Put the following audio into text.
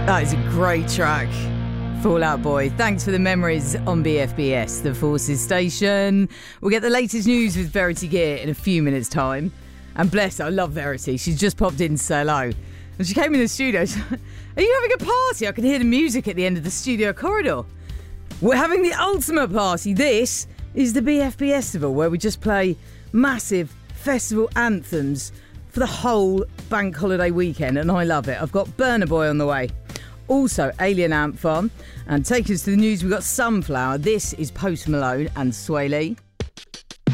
That is a great track. Fall Out Boy. Thanks for the memories on BFBS, the Forces station. We'll get the latest news with Verity Gear in a few minutes' time. And bless her, I love Verity. She's just popped in to say hello. And she came in the studio. Are you having a party? I can hear the music at the end of the studio corridor. We're having the ultimate party. This is the BFBS Festival, where we just play massive festival anthems for the whole bank holiday weekend, and I love it. I've got Burna Boy on the way. Also, Alien Ant Farm. And take us to the news, we've got Sunflower. This is Post Malone and Sway Lee.